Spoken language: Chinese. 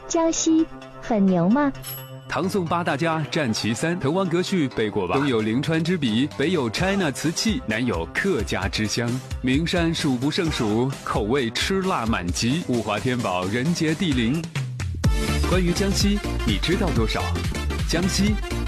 江西很牛吗？ 唐宋八大家占其三，滕王阁序背过吧？东有临川之笔，北有 China 瓷器，南有客家之乡，名山数不胜数，口味吃辣满级，物华天宝，人杰地灵。关于江西，你知道多少？江西